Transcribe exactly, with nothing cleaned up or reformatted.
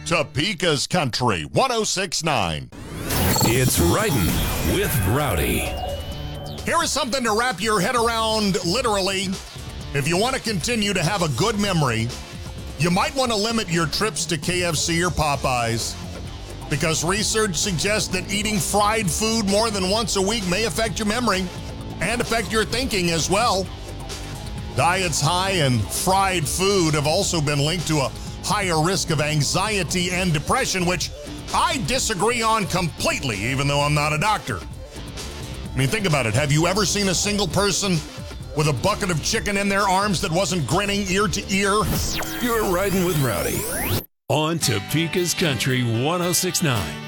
Topeka's Country one oh six point nine. It's Riding with Rowdy. Here is something to wrap your head around literally. If you want to continue to have a good memory, you might want to limit your trips to K F C or Popeyes, because research suggests that eating fried food more than once a week may affect your memory and affect your thinking as well. Diets high in fried food have also been linked to a higher risk of anxiety and depression, which I disagree on completely, even though I'm not a doctor. I mean, think about it. Have you ever seen a single person with a bucket of chicken in their arms that wasn't grinning ear to ear? You're Riding with Rowdy on Topeka's Country one oh six point nine.